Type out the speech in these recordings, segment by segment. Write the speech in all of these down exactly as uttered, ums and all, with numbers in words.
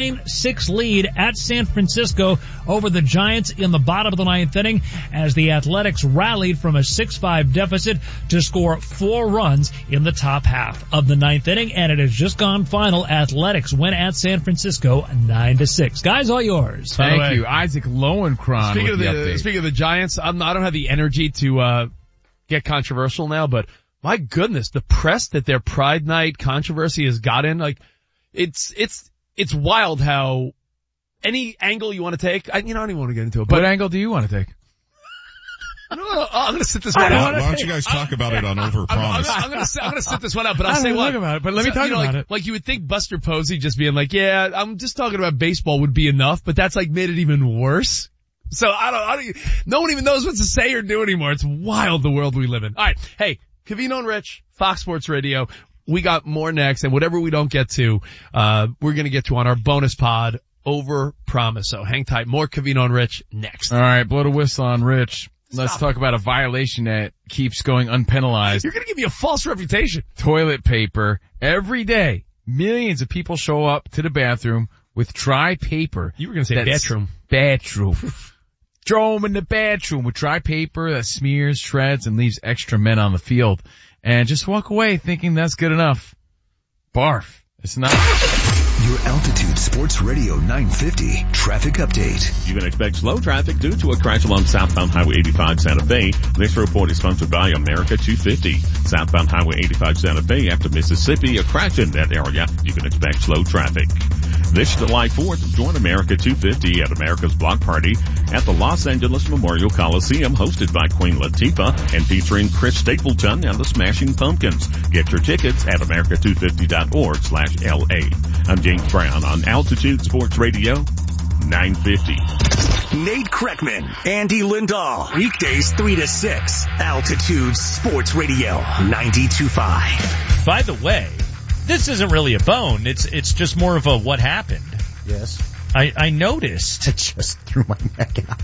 nine six lead at San Francisco over the Giants in the bottom of the ninth inning as the Athletics rallied from a six five deficit to score four runs in the top half of the ninth inning, and it has just gone final. Athletics win at San Francisco nine to six. Guys, all yours. Thank way, you. Isaac Lowenkron. Speaking of the, the speaking of the Giants, I'm, I don't have the energy to uh get controversial now, but my goodness, the press that their Pride Night controversy has gotten, like, it's, it's, it's wild how any angle you want to take, I, you know, I don't even want to get into it. But what angle do you want to take? I don't know, I'm going to sit this one why, out. Why don't you guys talk about it on Overpromise? I'm, I'm, I'm going to I'm going to sit this one out, but I'll I say what. About it, but let me so, talk you know, about like, it. Like you would think Buster Posey just being like, yeah, I'm just talking about baseball would be enough, but that's like made it even worse. So I don't, I don't, no one even knows what to say or do anymore. It's wild, the world we live in. All right. Hey, Covino and Rich, Fox Sports Radio. We got more next, and whatever we don't get to, uh, we're going to get to on our bonus pod, Overpromise. So hang tight. More Covino and Rich next. All right. Blow the whistle on Rich. Stop. Let's talk about a violation that keeps going unpenalized. You're going to give me a false reputation. Toilet paper. Every day, millions of people show up to the bathroom with dry paper. You were going to say bathroom. Bathroom. Throw them in the bathroom with dry paper that smears, shreds, and leaves extra men on the field. And just walk away thinking that's good enough. Barf. It's not. Your Altitude Sports Radio nine fifty traffic update. You can expect slow traffic due to a crash along southbound Highway eighty-five Santa Fe. This report is sponsored by America two fifty. Southbound Highway eighty-five Santa Fe after Mississippi, a crash in that area. You can expect slow traffic. This July fourth, join America two fifty at America's Block Party at the Los Angeles Memorial Coliseum, hosted by Queen Latifah and featuring Chris Stapleton and the Smashing Pumpkins. Get your tickets at america two fifty dot org slash L A. I'm James Brown on Altitude Sports Radio nine fifty. Nate Kreckman, Andy Lindahl, weekdays three to six. Altitude Sports Radio ninety-two point five. By the way, this isn't really a bone. It's it's just more of a what happened. Yes. I, I noticed. I just threw my neck out.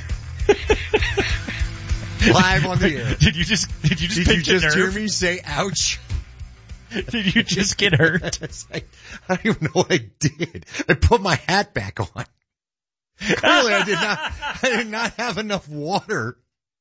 Live on the air. Did you just did you just Did pick you just a hear nerve? me say ouch? Did you just get hurt? I, I don't even know what I did. I put my hat back on. Clearly I did not, I did not have enough water.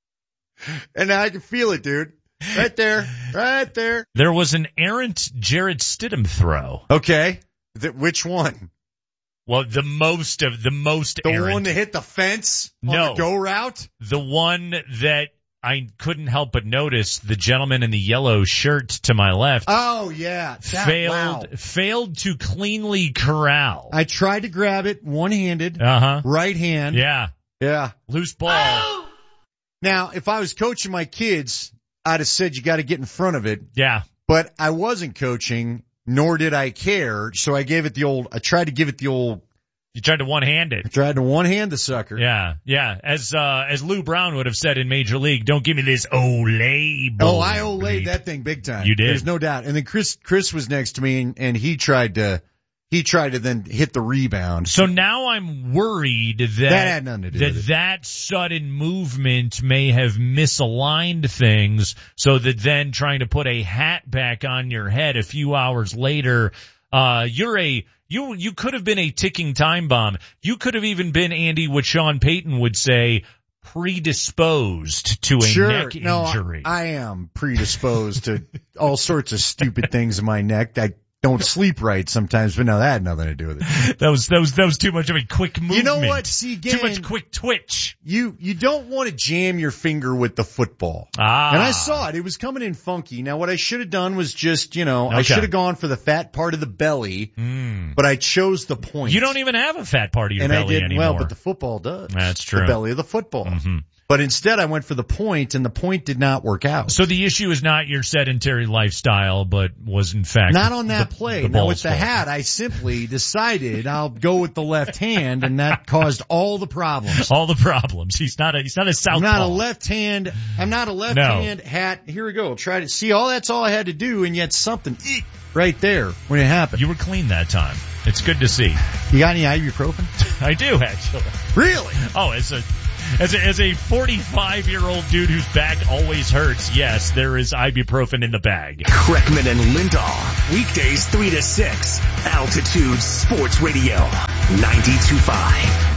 And I can feel it, dude. Right there. Right there. There was an errant Jarrett Stidham throw. Okay. The, which one? Well, the most of the most The errant. one that hit the fence on No. the go route? The one that I couldn't help but notice, the gentleman in the yellow shirt to my left. Oh, yeah. That, failed wow. failed to cleanly corral. I tried to grab it one-handed, Uh-huh. right hand. Yeah. Yeah. Loose ball. Now, if I was coaching my kids, I'd have said you got to get in front of it. Yeah. But I wasn't coaching, nor did I care, so I gave it the old, I tried to give it the old, You tried to one-hand it. I tried to one-hand the sucker. Yeah, yeah. As uh as Lou Brown would have said in Major League, don't give me this Olay Oh, ball. I olayed that thing big time. You did. There's no doubt. And then Chris, Chris was next to me, and, and he tried to, he tried to then hit the rebound. So now I'm worried that That had nothing to do that, with it. that sudden movement may have misaligned things, so that then trying to put a hat back on your head a few hours later, uh, you're a, you, you could have been a ticking time bomb. You could have even been, Andy, what Sean Payton would say, predisposed to a Sure. neck no, injury. I, I am predisposed to all sorts of stupid things in my neck. I don't sleep right sometimes, but no, that had nothing to do with it. That was, that was, that was too much of a quick movement. You know what? See, again, Too much quick twitch. You, you don't want to jam your finger with the football. Ah. And I saw it. It was coming in funky. Now, what I should have done was just, you know, I Okay. should have gone for the fat part of the belly, Mm. but I chose the point. You don't even have a fat part of your and belly I did anymore. well, but the football does. That's true. The belly of the football. Mm-hmm. But instead I went for the point, and the point did not work out. So the issue is not your sedentary lifestyle, but was in fact Not on that the, play. The now ball's with the fault. hat, I simply decided I'll go with the left hand, and that caused all the problems. All the problems. He's not a he's not a southpaw. I'm not a left hand. I'm not a left No. hand hat. Here we go. Try to see. All that's all I had to do, and yet something eek, right there when it happened. You were clean that time. It's good to see. You got any ibuprofen? I do actually. Really? Oh, as a As a, as a forty-five-year-old dude whose back always hurts, yes, there is ibuprofen in the bag. Kreckman and Lindahl. Weekdays three to six. Altitude Sports Radio. ninety-two point five.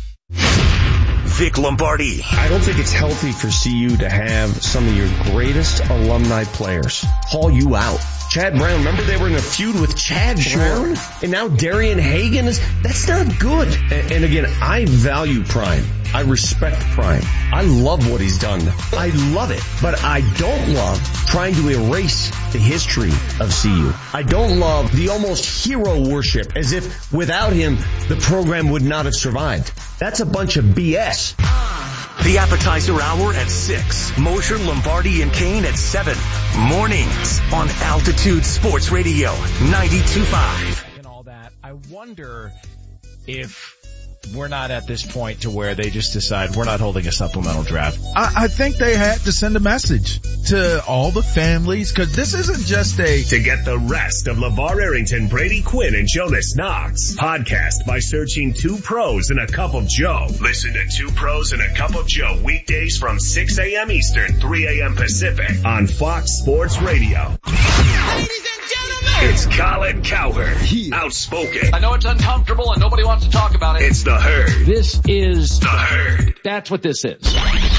Vic Lombardi. I don't think it's healthy for C U to have some of your greatest alumni players haul you out. Chad Brown, remember they were in a feud with Chad Brown? And now Darian Hagan is, that's not good. And, and again, I value Prime. I respect Prime. I love what he's done. I love it. But I don't love trying to erase the history of C U. I don't love the almost hero worship as if without him, the program would not have survived. That's a bunch of B S. The appetizer hour at six. Mosher, Lombardi, and Kane at seven. Mornings on Altitude Sports Radio. ninety-two point five. And all that. I wonder if we're not at this point to where they just decide we're not holding a supplemental draft. I, I think they had to send a message to all the families, because this isn't just a... To get the rest of LeVar Arrington, Brady Quinn, and Jonas Knox, podcast by searching Two Pros and a Cup of Joe. Listen to Two Pros and a Cup of Joe weekdays from six a.m. Eastern, three a.m. Pacific on Fox Sports Radio. Ladies and gentlemen, it's Colin Cowherd, outspoken. I know it's uncomfortable and nobody wants to talk about it. It's the Herd. This is the Herd. That's what this is.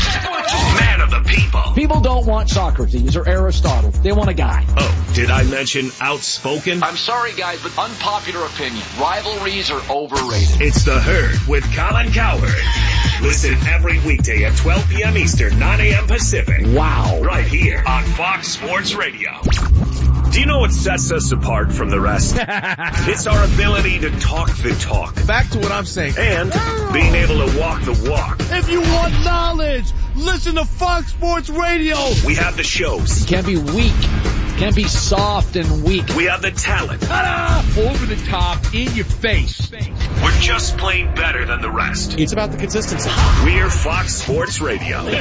Man of the people. People don't want Socrates or Aristotle. They want a guy. Oh, did I mention outspoken? I'm sorry, guys, but unpopular opinion. Rivalries are overrated. It's the Herd with Colin Cowherd. Listen every weekday at twelve p.m. Eastern, nine a.m. Pacific. Wow. Right here on Fox Sports Radio. Do you know what sets us apart from the rest? It's our ability to talk the talk. Back to what I'm saying. And being able to walk the walk. If you want knowledge, listen to Fox Sports Radio. We have the shows. Can't be weak. Can't be soft and weak. We have the talent. Ta-da! Over the top, in your face. We're just plain better than the rest. It's about the consistency. We're Fox Sports Radio. And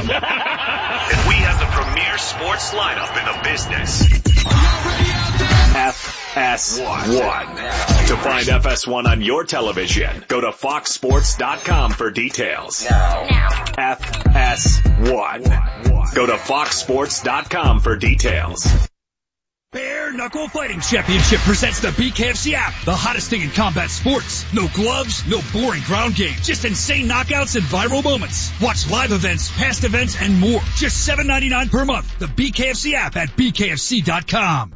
we have the premier sports lineup in the business. F S one. To find F S one on your television, go to fox sports dot com for details. F S one. Go to fox sports dot com for details. Bare Knuckle Fighting Championship presents the B K F C app, the hottest thing in combat sports. No gloves, no boring ground games, just insane knockouts and viral moments. Watch live events, past events, and more. Just seven ninety-nine per month. The B K F C app at B K F C dot com.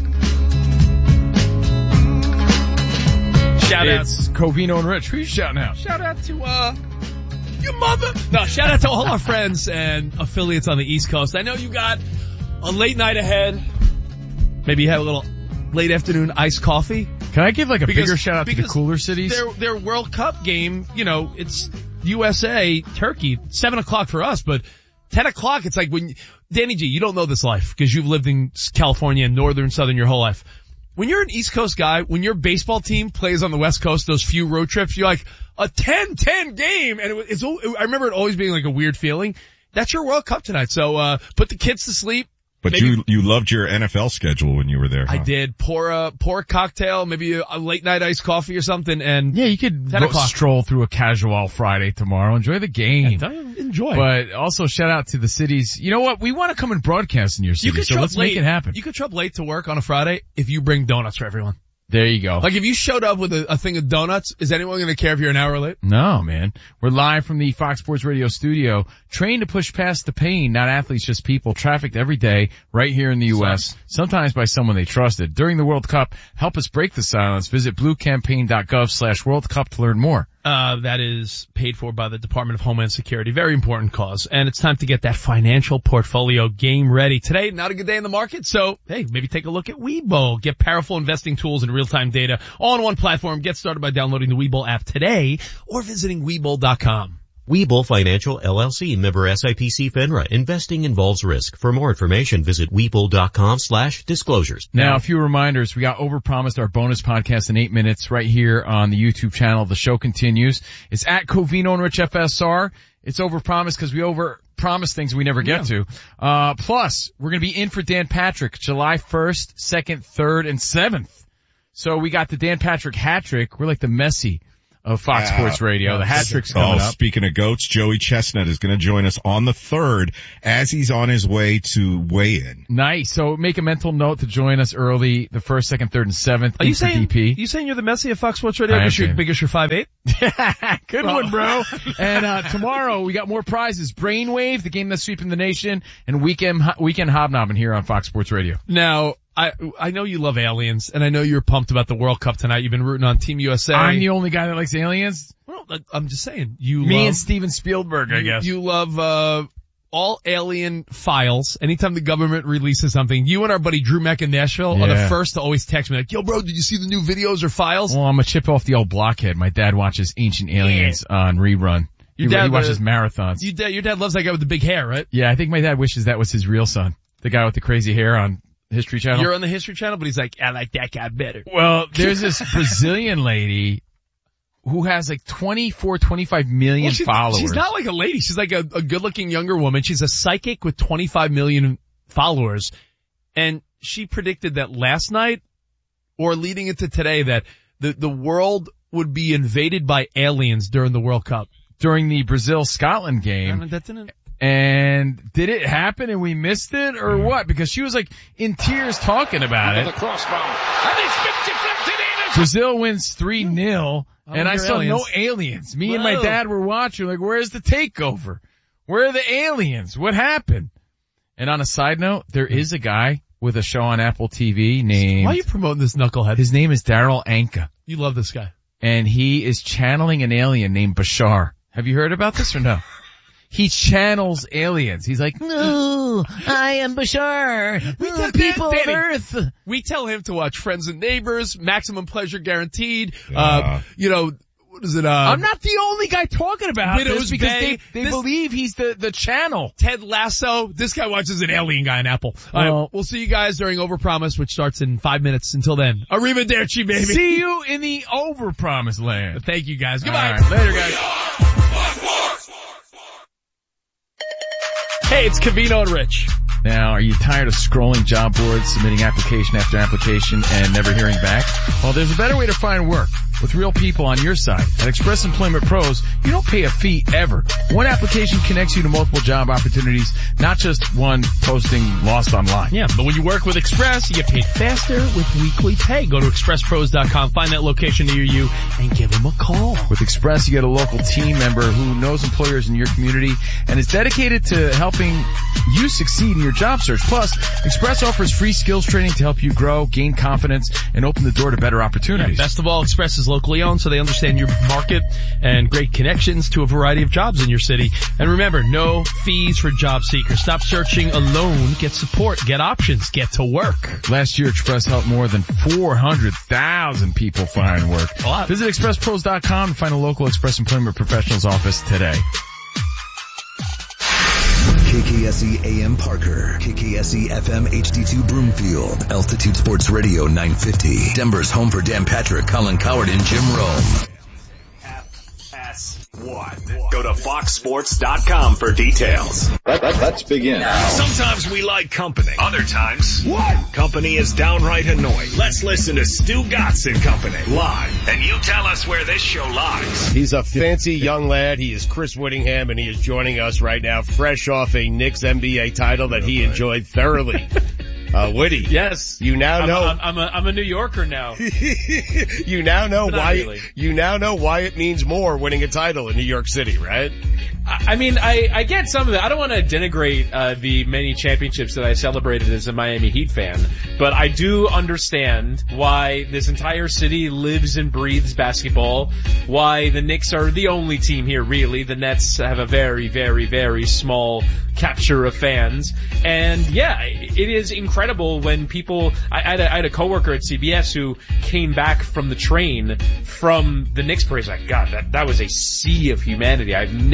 Shout outs, Covino and Rich. Who you shouting out? Shout out to, uh, your mother. No, shout out to all our friends and affiliates on the East Coast. I know you got a late night ahead. Maybe you have a little late afternoon iced coffee. Can I give like a because, bigger shout out to the cooler cities? Their, their World Cup game, you know, it's U S A, Turkey, seven o'clock for us, but ten o'clock, it's like when, Danny G, you don't know this life because you've lived in California and northern, southern your whole life. When you're an East Coast guy, when your baseball team plays on the West Coast, those few road trips, you're like, a ten ten game, and it, it's, I remember it always being like a weird feeling. That's your World Cup tonight, so, uh, put the kids to sleep. But maybe, you you loved your N F L schedule when you were there. Huh? I did. Pour a pour a cocktail, maybe a, a late night iced coffee or something, and yeah, you could ro- stroll through a casual Friday tomorrow. Enjoy the game. Yeah, enjoy. But also shout out to the cities. You know what? We want to come and broadcast in your city, so let's late. make it happen. You could show up late to work on a Friday if you bring donuts for everyone. There you go. Like if you showed up with a, a thing of donuts, is anyone going to care if you're an hour late? No, man. We're live from the Fox Sports Radio studio, trained to push past the pain, not athletes, just people, trafficked every day right here in the U S, sometimes by someone they trusted. During the World Cup, help us break the silence. Visit bluecampaign.gov slash World Cup to learn more. Uh, that is paid for by the Department of Homeland Security. Very important cause. And it's time to get that financial portfolio game ready. Today, not a good day in the market, so hey, maybe take a look at Webull. Get powerful investing tools and real-time data all on one platform. Get started by downloading the Webull app today or visiting Webull dot com. Webull Financial, L L C, member S I P C FINRA. Investing involves risk. For more information, visit Webull dot com slash disclosures. Now, a few reminders. We got overpromised our bonus podcast in eight minutes right here on the YouTube channel. The show continues. It's at Covino and Rich F S R. It's overpromised because we overpromise things we never get yeah. to. Uh, plus, we're going to be in for Dan Patrick July first, second, third, and seventh. So we got the Dan Patrick hat trick. We're like the Messi of Fox Yeah. Sports Radio. The hat trick's coming oh, up. Speaking of goats, Joey Chestnut is going to join us on the third as he's on his way to weigh-in. Nice. So make a mental note to join us early, the first, second, third, and seventh. Are you Eat for saying, D P. you saying you're the Messi of Fox Sports Radio I am because you're saying. because you're five eight? Good Oh. one, bro. And uh tomorrow we got more prizes. Brainwave, the game that's sweeping the nation, and weekend weekend hobnobbing here on Fox Sports Radio. Now, I I know you love aliens, and I know you're pumped about the World Cup tonight. You've been rooting on Team U S A. I'm the only guy that likes aliens. Well, I'm just saying. You Me love, and Steven Spielberg, I you, guess. You love uh all alien files. Anytime the government releases something, you and our buddy Drew Meck in Nashville are the Yeah. first to always text me like, yo bro, did you see the new videos or files? Well, I'm a chip off the old blockhead. My dad watches Ancient Aliens on rerun. He, Your dad, he watches uh, marathons. You dad, your dad loves that guy with the big hair, right? Yeah, I think my dad wishes that was his real son. The guy with the crazy hair on History Channel. You're on the History Channel, but he's like, I like that guy better. Well, there's this Brazilian lady who has like twenty-four, twenty-five million Well, she's, followers. she's not like a lady. She's like a, a good-looking younger woman. She's a psychic with twenty-five million followers. And she predicted that last night, or leading into today, that the, the world would be invaded by aliens during the World Cup. During the Brazil-Scotland I game. mean, that didn't... And did it happen and we missed it or what? Because she was like in tears talking about it. The crossbar. And he's fifty flipped it in. Brazil wins three nil and I hear saw aliens. no aliens. Me and my Whoa. dad were watching like, where's the takeover? Where are the aliens? What happened? And on a side note, there is a guy with a show on Apple T V named... Why are you promoting this knucklehead? His name is Daryl Anka. You love this guy. And he is channeling an alien named Bashar. Have you heard about this or no? He channels aliens. He's like, no, I am Bashar, the people Danny, of Earth. We tell him to watch Friends and Neighbors, Maximum Pleasure Guaranteed, Yeah. uh, you know, what is it, uh... I'm not the only guy talking about Widows this because Bay. they, they This- believe he's the, the channel. Ted Lasso. This guy watches an alien guy on Apple. All right, Well- we'll see you guys during Overpromise, which starts in five minutes. Until then, arrivederci, baby. See you in the overpromised land. Thank you, guys. Goodbye. All right, later, guys. Hey, it's Cavino and Rich. Now, are you tired of scrolling job boards, submitting application after application, and never hearing back? Well, there's a better way to find work with real people on your side. At Express Employment Pros, you don't pay a fee ever. One application connects you to multiple job opportunities, not just one posting lost online. Yeah, but when you work with Express, you get paid faster with weekly pay. Go to express pros dot com, find that location near you, and give them a call. With Express, you get a local team member who knows employers in your community and is dedicated to helping you succeed in your job search. Plus, Express offers free skills training to help you grow, gain confidence, and open the door to better opportunities. Yeah, best of all, Express is locally owned, so they understand your market and great connections to a variety of jobs in your city. And remember, no fees for job seekers. Stop searching alone. Get support. Get options. Get to work. Last year, Express helped more than four hundred thousand people find work. A lot. Visit express pros dot com and find a local Express Employment Professionals office today. K K S E A M Parker, K K S E F M H D two Broomfield, Altitude Sports Radio nine fifty, Denver's home for Dan Patrick, Colin Coward, and Jim Rome. F S one. Go to fox sports dot com for details. Let, let, let's begin. Sometimes we like company. Other times, what? Company is downright annoying. Let's listen to Stu Gatz and Company live. And you tell us where this show lies. He's a fancy young lad. He is Chris Whittingham, and he is joining us right now, fresh off a Knicks N B A title that he enjoyed thoroughly. Uh, Woody. Yes. You now know. I'm, I'm, I'm, a, I'm a New Yorker now. you now know Not why, really. you now know why it means more winning a title in New York City, right? I, I mean, I, I get some of it. I don't want to denigrate, uh, the many championships that I celebrated as a Miami Heat fan, but I do understand why this entire city lives and breathes basketball, why the Knicks are the only team here really. The Nets have a very, very, very small capture of fans. And yeah, it is incredible when people, I, I, had a, I had a coworker at C B S who came back from the train from the Knicks parade. He's like, God, that, that was a sea of humanity. I've never experienced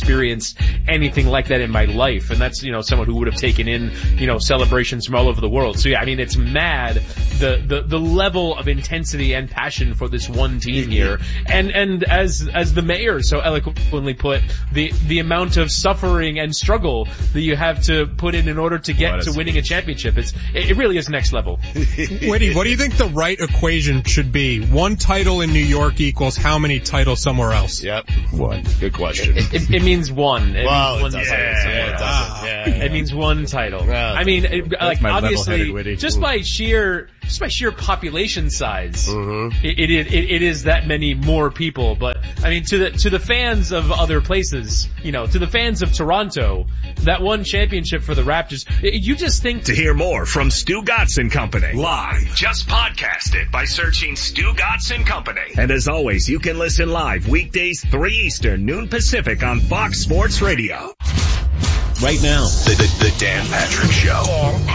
experienced anything like that in my life. And that's, you know, someone who would have taken in, you know, celebrations from all over the world. So yeah, I mean, it's mad, the, the, the level of intensity and passion for this one team here. And, and as, as the mayor so eloquently put, the, the amount of suffering and struggle that you have to put in in order to get to winning a championship. It's, it really is next level. Whitty, what do you think the right equation should be? One title in New York equals how many titles somewhere else? Yep. One. Good question. It, it, it means one. It well, means one it title. yeah, Yeah, it doesn't. Yeah, yeah. It means one title. Well, I mean, it, like my obviously, Witty. just Ooh. by sheer, just by sheer population size, Mm-hmm. it, it, it, it is that many more people. But I mean, to the to the fans of other places, you know, to the fans of Toronto, that one championship for the Raptors, you just think. To hear more from Stu Gatz and Company live, just podcast it by searching Stu Gatz and Company. And as always, you can listen live weekdays three Eastern, noon Pacific on Fox Sports Radio. Right now, The, the, the Dan Patrick Show. Dan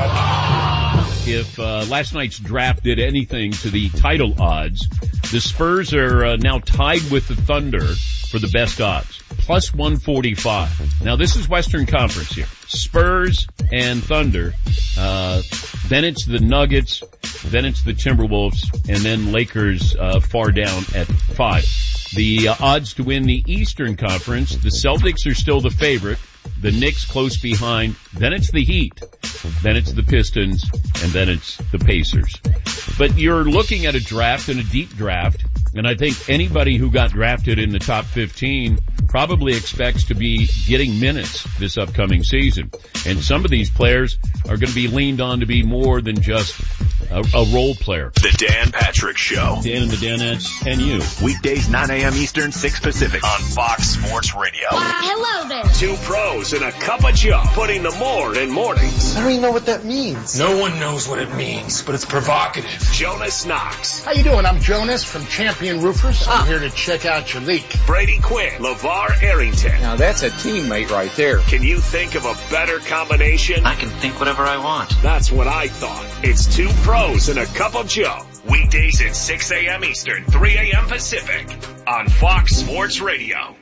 Patrick. if uh, last night's draft did anything to the title odds, the Spurs are uh, now tied with the Thunder for the best odds, plus one forty-five. Now this is Western Conference here. Spurs and Thunder, uh, then it's the Nuggets, then it's the Timberwolves, and then Lakers uh, far down at five. The uh, odds to win the Eastern Conference, the Celtics are still the favorite, the Knicks close behind, then it's the Heat, then it's the Pistons, and then it's the Pacers. But you're looking at a draft and a deep draft, and I think anybody who got drafted in the top fifteen probably expects to be getting minutes this upcoming season. And some of these players are going to be leaned on to be more than just a, a role player. The Dan Patrick Show. Dan and the Danettes and you. Weekdays nine a.m. Eastern, six Pacific on Fox Sports Radio. Hello there. Two pros and a cup of Joe, putting the more in mornings. I don't even know what that means. No one knows what it means, but it's provocative. Jonas Knox, How you doing? I'm Jonas from Champion Roofers. I'm here to check out your leak. Brady Quinn, LeVar Arrington. Now that's a teammate right there. Can you think of a better combination? I can think whatever I want. That's what I thought. It's two pros and a cup of Joe. Weekdays at six a.m. Eastern, three a.m. Pacific on Fox Sports Radio.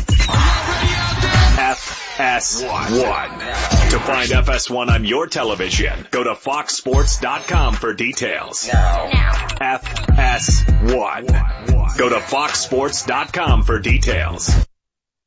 F S one. To find F S one on your television, go to fox sports dot com for details. Now. F S one. Go to fox sports dot com for details.